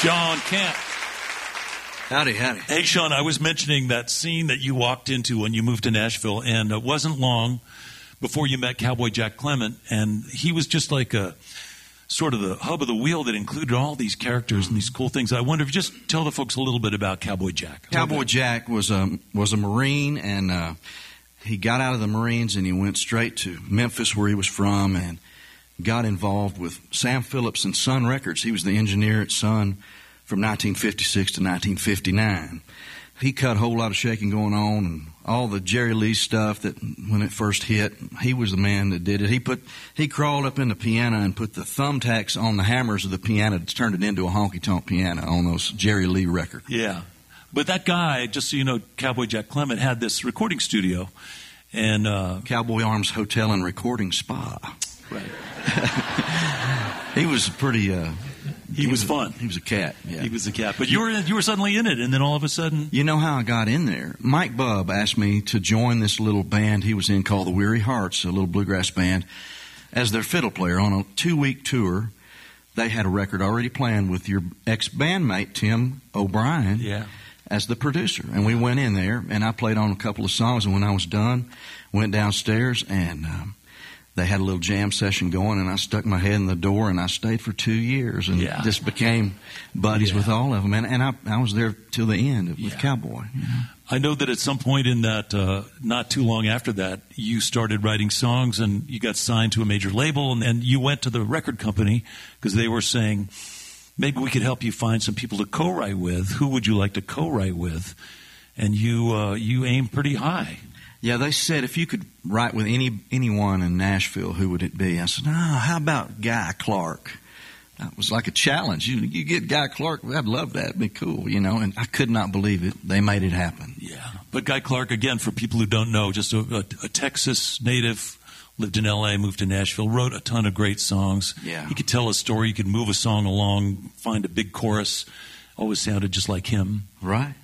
Sean Kemp. Howdy, howdy. Hey, Sean, I was mentioning that scene that you walked into when you moved to Nashville, and it wasn't long before you met Cowboy Jack Clement, and he was just like a sort of the hub of the wheel that included all these characters and these cool things. I wonder if you just tell the folks a little bit about Cowboy Jack. Cowboy Jack was a Marine, and he got out of the Marines and he went straight to Memphis, where he was from, and got involved with Sam Phillips and Sun Records. He was the engineer at Sun from 1956 to 1959. He cut a whole lot of shaking going on, and all the Jerry Lee stuff that when it first hit, he was the man that did it. He crawled up in the piano and put the thumbtacks on the hammers of the piano to turn it into a honky-tonk piano on those Jerry Lee records. Yeah. But that guy, just so you know, Cowboy Jack Clement, had this recording studio. And Cowboy Arms Hotel and Recording Spa. Right. He was pretty... he was fun. He was a cat. Yeah. He was a cat. But you were suddenly in it, and then all of a sudden... You know how I got in there? Mike Bubb asked me to join this little band he was in called the Weary Hearts, a little bluegrass band, as their fiddle player on a 2-week tour. They had a record already planned with your ex-bandmate, Tim O'Brien, as the producer. And we went in there, and I played on a couple of songs, and when I was done, went downstairs, and... they had a little jam session going, and I stuck my head in the door, and I stayed for 2 years, and just became buddies with all of them. And I was there till the end with Cowboy. I know that at some point in that, not too long after that, you started writing songs, and you got signed to a major label, and you went to the record company because they were saying, maybe we could help you find some people to co-write with. Who would you like to co-write with? And you aimed pretty high. Yeah, they said if you could write with anyone in Nashville, who would it be? I said, how about Guy Clark? That was like a challenge. You get Guy Clark, I'd love that. It'd be cool, you know. And I could not believe it. They made it happen. Yeah. But Guy Clark, again, for people who don't know, just a Texas native, lived in L.A., moved to Nashville, wrote a ton of great songs. Yeah. He could tell a story. You could move a song along, find a big chorus. Always sounded just like him. Right.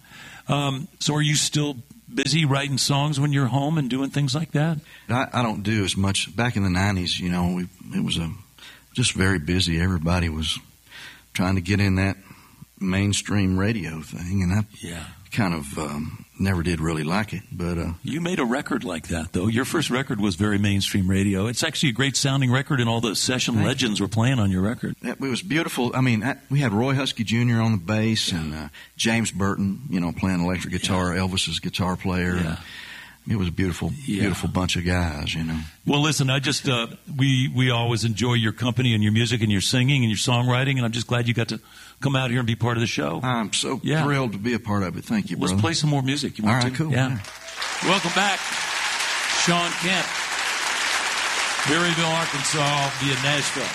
So are you still busy writing songs when you're home and doing things like that? I don't do as much. Back in the 90s, you know, it was just very busy. Everybody was trying to get in that mainstream radio thing, and I kind of never did really like it. But you made a record like that, though. Your first record was very mainstream radio. It's actually a great sounding record, and all the session legends were playing on your record. It was beautiful. I mean, we had Roy Husky Jr. on the bass, and James Burton, you know, playing electric guitar, Elvis's guitar player. Yeah. It was a beautiful bunch of guys, you know. Well, listen, I just we always enjoy your company and your music and your singing and your songwriting, and I'm just glad you got to come out here and be part of the show. I'm so thrilled to be a part of it. Thank you, brother. Let's play some more music. You want to? Cool. Yeah. Welcome back, Sean Kemp, Berryville, Arkansas, via Nashville.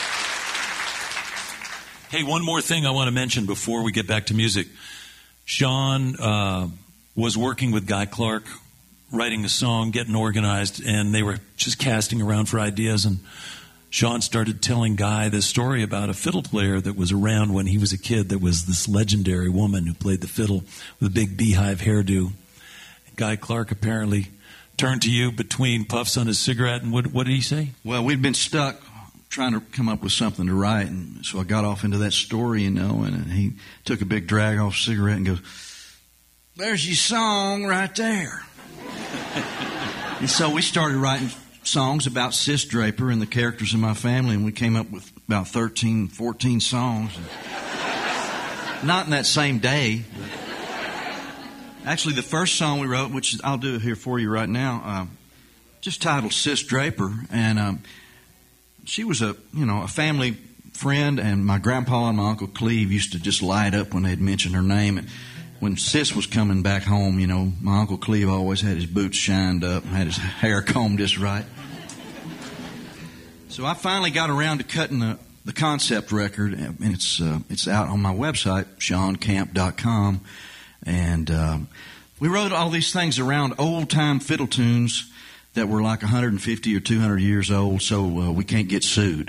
Hey, one more thing I want to mention before we get back to music. Sean was working with Guy Clark, writing a song, getting organized, and they were just casting around for ideas, and Sean started telling Guy this story about a fiddle player that was around when he was a kid that was this legendary woman who played the fiddle with a big beehive hairdo. Guy Clark apparently turned to you between puffs on his cigarette, and what did he say? Well, we'd been stuck trying to come up with something to write, and so I got off into that story, you know, and he took a big drag off cigarette and goes, "There's your song right there." And so we started writing songs about Sis Draper and the characters in my family, and we came up with about 13, 14 songs. Not in that same day. Actually, the first song we wrote, which I'll do here for you right now, just titled Sis Draper, and she was a family friend, and my grandpa and my Uncle Cleve used to just light up when they'd mention her name. And when Sis was coming back home, you know, my Uncle Cleve always had his boots shined up and had his hair combed just right. So I finally got around to cutting the concept record, and it's out on my website, SeanKemp.com. And we wrote all these things around old-time fiddle tunes that were like 150 or 200 years old, so we can't get sued.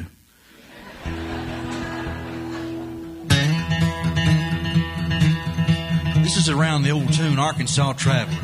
This is around the old tune, Arkansas Traveler.